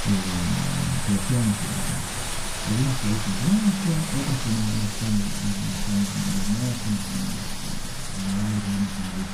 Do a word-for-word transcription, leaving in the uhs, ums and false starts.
eh, creaciones teatrales. Algunos que dicen que no, que otros que no están, no están como no, como, como, como, como, como, como, como, como,